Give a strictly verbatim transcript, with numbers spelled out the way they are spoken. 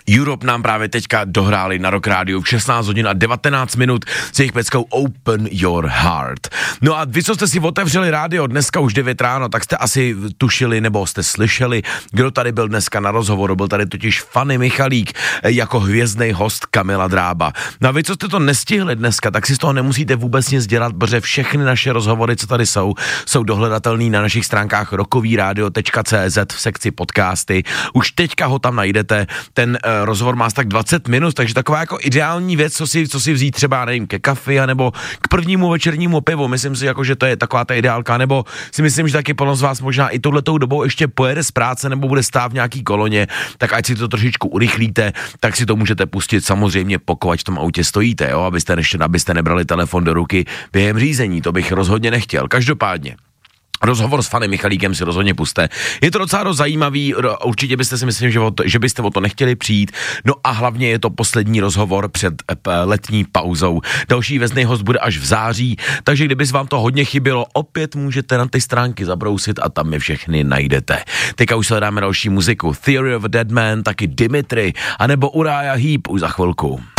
Europe nám právě teďka dohráli na Rock Radio v šestnáct hodin a devatenáct minut s jejich peckou Open Your Heart. No a vy, co jste si otevřeli rádio dneska už devět ráno, tak jste asi tušili nebo jste slyšeli, kdo tady byl dneska na rozhovoru. Byl tady totiž Fanny Michalík jako hvězdný host Kamila Drába. No a vy, co jste to nestihli dneska, tak si z toho nemusíte vůbec nic dělat, protože všechny naše rozhovory, co tady jsou, jsou dohledatelný na našich stránkách rockovyradio tečka cé zet v sekci podcasty. Už teďka ho tam najdete. Ten uh, rozhovor má tak dvacet minut, takže taková jako ideální věc, co si, co si vzít třeba, nevím, ke kafi, nebo k prvnímu večernímu pivu. Myslím si, jako, že to je taková ta ideálka, nebo si myslím, že taky plno z vás možná i touhletou dobou ještě pojede z práce nebo bude stát v nějaký koloně, tak ať si to trošičku urychlíte, tak si to můžete pustit samozřejmě, pokud v tom autě stojíte, jo, abyste, ještě, abyste nebrali telefon do ruky během řízení, to bych rozhodně nechtěl. Každopádně rozhovor s Fanny Michalíkem si rozhodně puste. Je to docela dost zajímavý, určitě byste si myslím, že, to, že byste o to nechtěli přijít. No a hlavně je to poslední rozhovor před letní pauzou. Další vezný host bude až v září, takže kdyby vám to hodně chybělo, opět můžete na ty stránky zabrousit a tam je všechny najdete. Teďka už se dáme další muziku. Theory of a Dead Man, taky Dimitri, anebo Uriah Heep už za chvilku.